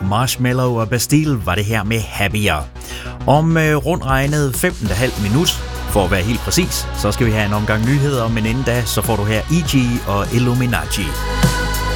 Marshmello og Bastille var det her med Happier. Om rundt regnet 15,5 minut, for at være helt præcis, så skal vi have en omgang nyheder, men inden da, så får du her E.G. og Illuminati.